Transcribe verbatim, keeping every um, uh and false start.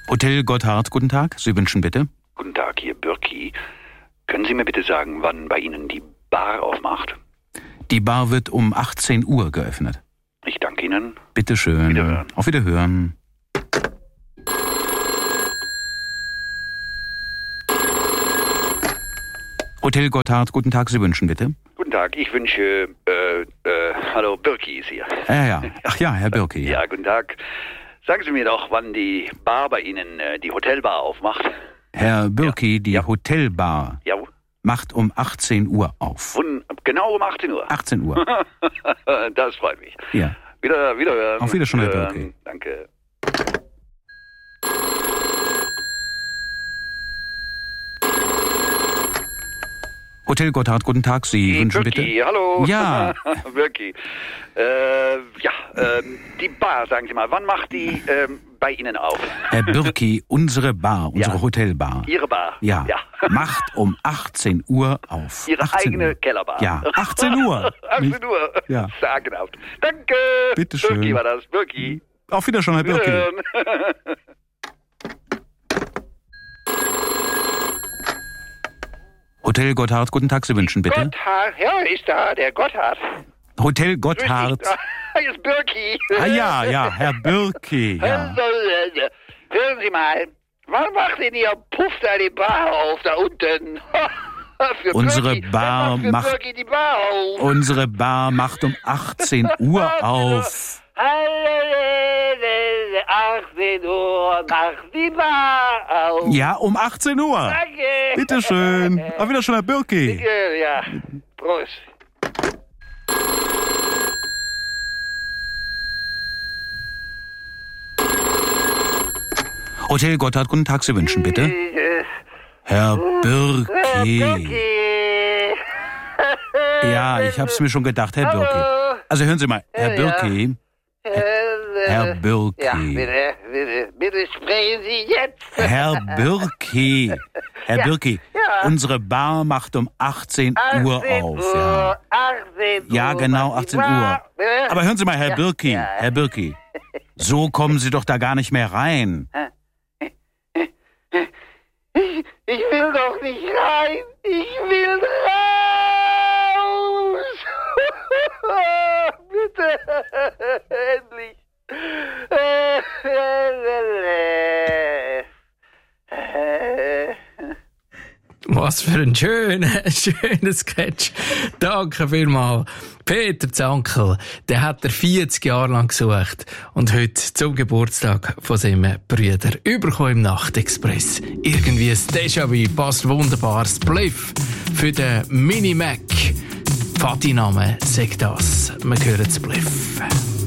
Hotel Gotthard, guten Tag. Sie wünschen bitte? Guten Tag, hier Birki. Können Sie mir bitte sagen, wann bei Ihnen die Bar aufmacht? Die Bar wird um achtzehn Uhr geöffnet. Ich danke Ihnen. Bitte schön. Wiederhören. Auf Wiederhören. Hotel Gotthard, guten Tag. Sie wünschen bitte? Guten Tag, ich wünsche, äh, äh, hallo, Birki ist hier. Ja, ja. Ach ja, Herr Birki. Ja, guten Tag. Sagen Sie mir doch, wann die Bar bei Ihnen, äh, die Hotelbar aufmacht. Herr Birki, Ja. die Ja. Hotelbar Ja, macht um achtzehn Uhr auf. wun- genau um achtzehn Uhr. achtzehn Uhr. Das freut mich. Ja. Wieder, wiederhören. Auf Wiedersehen, Herr Wiederhören. Birki. Danke. Hotel Gotthard, guten Tag. Sie Die wünschen Birki, bitte? hallo. Ja. Birki. Äh, ja, ähm, die Bar, sagen Sie mal, wann macht die ähm, bei Ihnen auf? Herr Birki, unsere Bar, unsere Ja. Hotelbar. Ihre Bar? Ja, Ja. macht um achtzehn Uhr auf. Ihre achtzehn eigene Uhr. Kellerbar? Ja, achtzehn Uhr. achtzehn Uhr? Ja. Sagenhaft. Danke. Bitte schön. Birki war das. Birki. Auf Wiedersehen, Herr Birki. Wiederhören. Hotel Gotthard, guten Tag. Sie wünschen bitte? Gotthard, ja, ist da, der Gotthard. Hotel Grüß Gotthard. dich. Ah, hier ist Birki. Ah ja, ja, Herr Birki. Ja. Hören Sie mal, wann macht denn Ihr Puff da die Bar auf, da unten? Für Unsere Birki. Bar Wer macht für macht- Birki die Bar auf. Unsere Bar macht um achtzehn Uhr auf. achtzehn Uhr macht die Bar auf. Ja, um achtzehn Uhr. Danke. Bitte schön. Auf Wiedersehen, Herr Birki. Ja, Prost. Hotel Gotthard, guten Tag. Sie wünschen bitte? Äh, Herr Birki. Birki. Ja, ich hab's mir schon gedacht, Herr Hallo. Birki. Also hören Sie mal, Herr Ja. Birki. Herr Birki. Ja, bitte, bitte, bitte sprechen Sie jetzt. Herr Birki. Herr Ja, Birki, ja. unsere Bar macht um achtzehn Uhr auf. Ja. achtzehn Uhr. Ja, genau, macht die achtzehn Uhr. Bar. Bitte? Aber hören Sie mal, Herr Ja, Birki, ja. Herr Birki. So kommen Sie doch da gar nicht mehr rein. Ich will doch nicht rein. Ich will raus. Bitte. Endlich. Was für ein schöner, schöner Sketch. Danke vielmals. Peter Zankel, der hat er vierzig Jahre lang gesucht und heute zum Geburtstag von seinem Brüder überkommen im Nachtexpress. Irgendwie ein Déjà-vu passt wunderbar. Spliff für den Mini-Mac. Vati-Name sagt das. Wir hören Spliff.